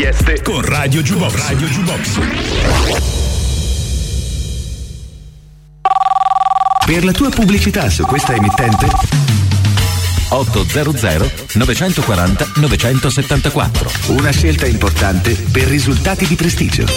richieste con Radio Jukebox. Radio Jukebox. Per la tua pubblicità su questa emittente 800 940 974. una scelta importante per risultati di prestigio.